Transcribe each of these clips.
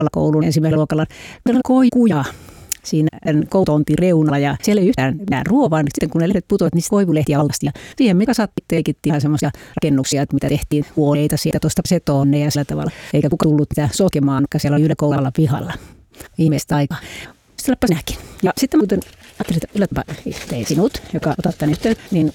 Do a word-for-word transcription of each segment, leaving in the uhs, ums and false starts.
koulun ensimmäisellä luokalla. Meillä on koikuja siinä koutontin reunalla ja siellä ei yhtään mitään ruoaa. Sitten kun ne lehdet putoivat, niin koivulehtiä alasti. Ja siihen me kasattiin, tekittiin ihan semmoisia rakennuksia, että mitä tehtiin huoneita siitä tuosta setonneja ja sillä tavalla. Eikä kukaan tullut mitään sokemaan, koska siellä on yhdellä koululla pihalla. Viimeistä aikaa. Sitten läppäs nähkin. Ja sitten muuten ajattelin, että yllättäpä tein sinut, joka otat tänne yhteyden, niin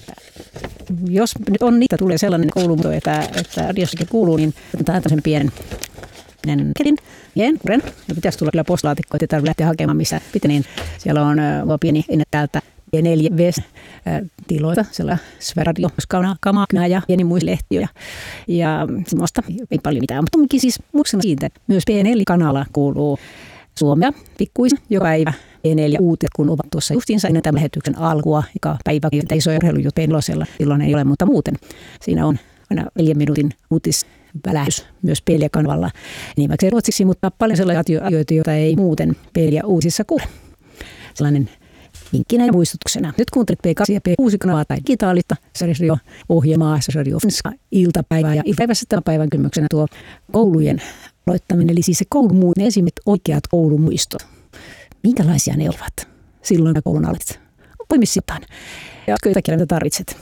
jos nyt on niitä, tulee sellainen koulumuoto, että, että radiossakin kuuluu, niin otetaan tämmöisen pienen, pienen kelin, pienen kuren. Ja pitäisi tulla kyllä postlaatikko, että ei tarvitse lähteä hakemaan missään pitää, niin siellä on uh, pieni ennen täältä B neljä V-tiloita, siellä Sveradio, Kamakynä ja pieni muislehtiö ja, ja semmoista, ei paljon mitään. Mutta onkin siis muistena siitä, että myös B neljä-kanalla kuuluu Suomea pikkuisen joka päivä. B neljä uutet, kun ovat tuossa justiinsa ennen tämän lähetyksen alkua, joka päiväkin isoja urheilujuttuja Pelosella, silloin ei ole, mutta muuten. Siinä on aina neljän minuutin uutisvälähdys myös B neljä-kanavalla. Niin vaikka se ruotsiksi, mutta paljon sellaisia asioita, joita ei muuten B neljä uutisissa kuule. Sellainen vinkkinä ja muistutuksena. Nyt kuuntelet B kaksi ja B kuusi kanavaa tai digitaalista radio-ohjelmaa, radio iltapäivää ja iltapäivässä tämän päivän kymmenyksenä tuo koulujen aloittaminen, eli siis se koulumuistot, ne ensimmäiset oikeat koulumuistot. Minkälaisia ne olivat silloin, kun koulun aloitit? Poimissitaan. Ja jotakin, mitä tarvitset.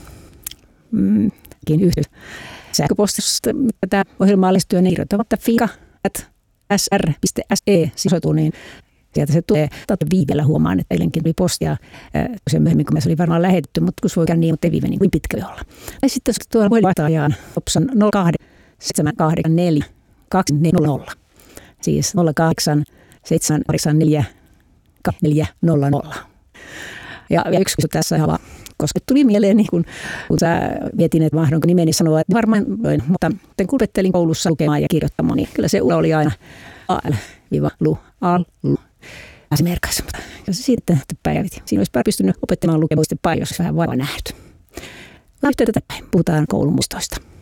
Mm, yhdys. Sähköpostista tätä ohjelmaa lähestyä, ne kirjoittavat fika at s r piste s e sijoituu, niin sieltä se tulee. Tätä viivellä huomaan, että eilenkin tuli postia sen myöhemmin, kun me se oli varmaan lähetetty, mutta kun se voi käydä niin, mutta ei viive niin kuin pitkä olla. Ja sitten tuolla puhelinvaihtajaan Opsan nolla kahdeksan seitsemän kahdeksan neljä kaksi neljä nolla. Siis nolla kahdeksan seitsemän kahdeksan neljä neljä nolla nolla. Ja yksi kysy tässä ihan vaan, koska tuli mieleen, niin kun, kun sä mietin, että mahdonko nimeni sanoa, että varmaan voin, mutta kun kuljettelin koulussa lukemaan ja kirjoittamaan, niin kyllä se ura oli aina al-lu, al-lu. Ja se merkasi, mutta se sitten päivit. Siinä olisi pystynyt opettamaan lukemaan muista paljon, jos vähän vaivaa nähty. Yhteyttä päin. Puhutaan koulumuistoista.